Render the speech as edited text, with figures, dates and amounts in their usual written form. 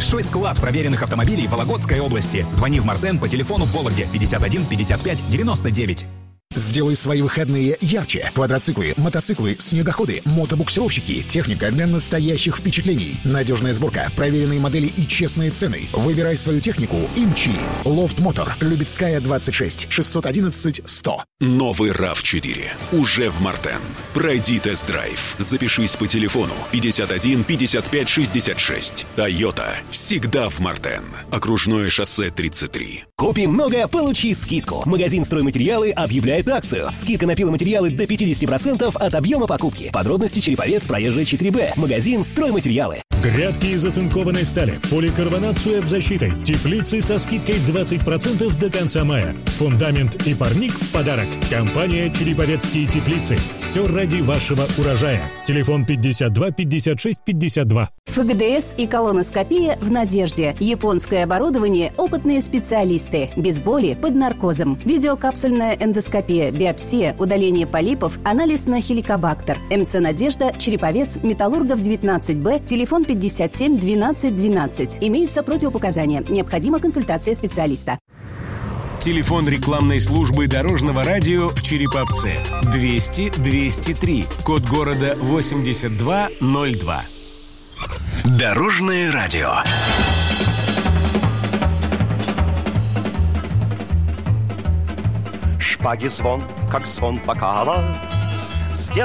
Большой склад проверенных автомобилей в Вологодской области. Звони в Мартен по телефону в Вологде 51 55 99. Сделай свои выходные ярче. Квадроциклы, мотоциклы, снегоходы, мотобуксировщики. Техника для настоящих впечатлений. Надежная сборка, проверенные модели и честные цены. Выбирай свою технику и мчи. Лофт Мотор. Любецкая, 26. 611 100. Новый RAV4. Уже в Мартен. Пройди тест-драйв. Запишись по телефону 51 55 66. Toyota. Всегда в Мартен. Окружное шоссе 33. Купи много, получи скидку. Магазин «Стройматериалы» объявляет акцию. Скидка на пиломатериалы до 50% от объема покупки. Подробности Череповец, проезжая 4Б. Магазин «Стройматериалы». Грядки из оцинкованной стали, поликарбонат с УФ-защитой, теплицы со скидкой 20% до конца мая. Фундамент и парник в подарок. Компания «Череповецкие теплицы». Все ради вашего урожая. Телефон 52 56 52. ФГДС и колоноскопия в надежде. Японское оборудование, опытные специалисты. Без боли, под наркозом. Видеокапсульная эндоскопия, биопсия, удаление полипов, анализ на хеликобактер. МЦ «Надежда», Череповец, Металлургов 19Б, телефон 57 12 12. Имеются противопоказания. Необходима консультация специалиста. Телефон рекламной службы Дорожного радио в Череповце 200 203. Код города 8202. Дорожное радио. Шпаги звон, как звон бокала.